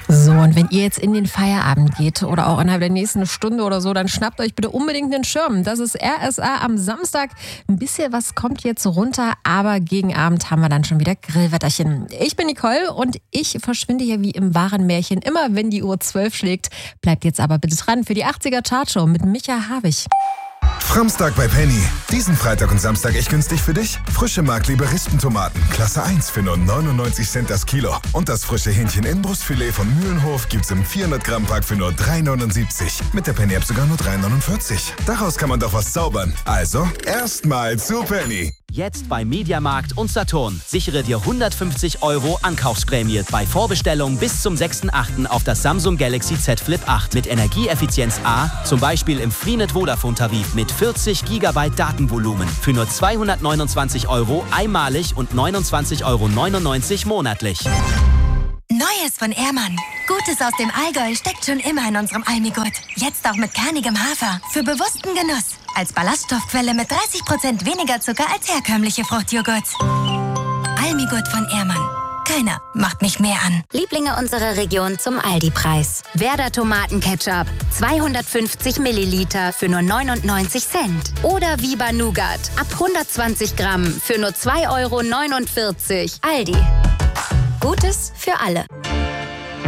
So, und wenn ihr jetzt in den Feierabend geht oder auch innerhalb der nächsten Stunde oder so, dann schnappt euch bitte unbedingt den Schirm. Das ist RSA am Samstag. Ein bisschen was kommt jetzt runter, aber gegen Abend haben wir dann schon wieder Grillwetterchen. Ich bin Nicole und ich verschwinde hier wie im wahren Märchen. Immer wenn die Uhr 12 schlägt, bleibt jetzt aber bitte dran für die 80er Chartshow mit Micha Havig. Framstag bei Penny. Diesen Freitag und Samstag echt günstig für dich. Frische Mark-Liberistentomaten, Klasse 1 für nur 99 Cent das Kilo. Und das frische Hähnchen-Inbrustfilet von Mühlenhof gibt's im 400-Gramm-Pack für nur 3,79. Mit der Penny-App sogar nur 3,49. Daraus kann man doch was zaubern. Also, erstmal zu Penny. Jetzt bei Mediamarkt und Saturn. Sichere dir 150 € Ankaufsprämie bei Vorbestellung bis zum 6.8. auf das Samsung Galaxy Z Flip 8 mit Energieeffizienz A, zum Beispiel im Freenet Vodafone-Tarif mit 40 GB Datenvolumen für nur 229 € einmalig und 29,99 € monatlich. Neues von Ehrmann. Gutes aus dem Allgäu steckt schon immer in unserem Almigurt. Jetzt auch mit kernigem Hafer. Für bewussten Genuss. Als Ballaststoffquelle mit 30% weniger Zucker als herkömmliche Fruchtjoghurts. Almigurt von Ehrmann. Keiner macht mich mehr an. Lieblinge unserer Region zum Aldi-Preis. Werder Tomatenketchup. 250 Milliliter für nur 99 Cent. Oder Viva Nougat. Ab 120 Gramm für nur 2,49 €. Aldi. Gutes für alle.